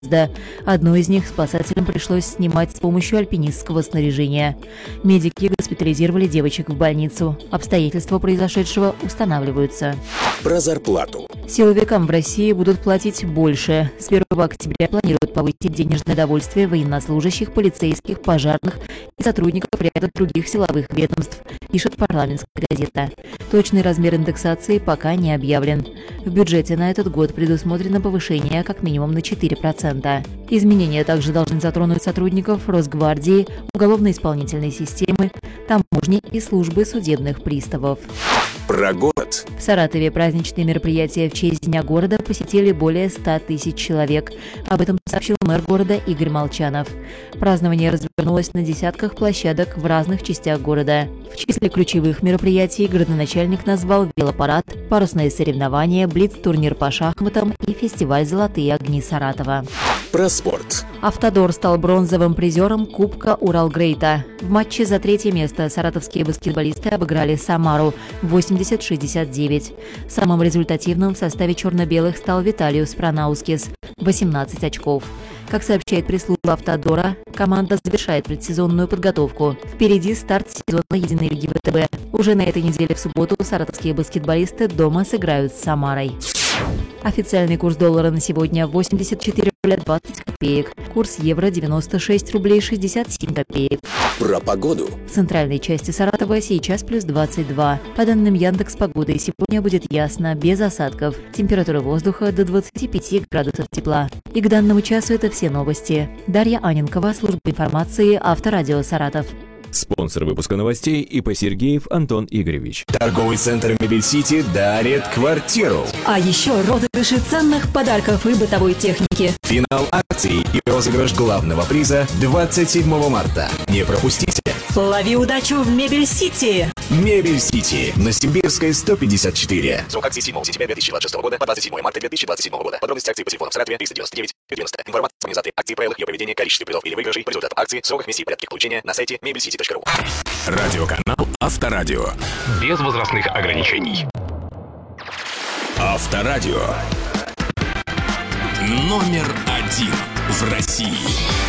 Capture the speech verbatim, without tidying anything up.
подъезда. Одну из них спасателям пришлось снимать с помощью альпинистского снаряжения. Медики госпитализировали девочек в больницу. Обстоятельства произошедшего устанавливаются. Про зарплату. Силовикам в России будут платить больше. С первого октября планируют повысить денежное довольствие военнослужащих, полицейских, пожарных и сотрудников ряда других силовых ведомств, пишет «Парламентская газета». Точный размер индексации пока не объявлен. В бюджете на этот год предусмотрено повышение как минимум на четыре процента. Изменения также должны затронуть сотрудников Росгвардии, уголовно-исполнительной системы, таможни и службы судебных приставов. Про город. В Саратове праздничные мероприятия в честь Дня города посетили более ста тысяч человек. Об этом сообщил мэр города Игорь Молчанов. Празднование развернулось на десятках площадок в разных частях города. В числе ключевых мероприятий градоначальник назвал велопарад, парусные соревнования, блиц-турнир по шахматам и фестиваль «Золотые огни Саратова». Про спорт. «Автодор» стал бронзовым призером Кубка Уралгрейта. В матче за третье место саратовские баскетболисты обыграли «Самару» восемьдесят шестьдесят девять. Самым результативным в составе черно-белых стал Виталиус Пранаускис – восемнадцать очков. Как сообщает пресс-служба «Автодора», команда завершает предсезонную подготовку. Впереди старт сезона единой лиги ВТБ. Уже на этой неделе в субботу саратовские баскетболисты дома сыграют с «Самарой». Официальный курс доллара на сегодня восемьдесят четыре рубля двадцать копеек. Курс евро девяносто шесть рублей шестьдесят семь копеек. Про погоду. В центральной части Саратова сейчас плюс двадцать два. По данным Яндекс.Погоды, сегодня будет ясно, без осадков. Температура воздуха до двадцати пяти градусов тепла. И к данному часу это все новости. Дарья Аненкова, служба информации, Авторадио Саратов. Спонсор выпуска новостей ИП Сергеев Антон Игоревич. Торговый центр Мебель-Сити дарит квартиру. А еще розыгрыши ценных подарков и бытовой техники. Финал акции и розыгрыш главного приза двадцать седьмого марта. Не пропустите. Лови удачу в Мебель-Сити. Мебель-Сити на Симбирской сто пятьдесят четыре. Срок акции седьмого сентября две тысячи двадцать шестого года по двадцать седьмое марта две тысячи двадцать седьмого года. Подробности акции по телефону в Саратове триста девяносто девять девяносто. Информация о организации акции, правилах ее поведения, количестве призов или выигрышей, по результатам акции, сроках миссии и порядке получения на сайте мебельсити точка ру. Радиоканал Авторадио. Без возрастных ограничений. Авторадио. Номер один в России.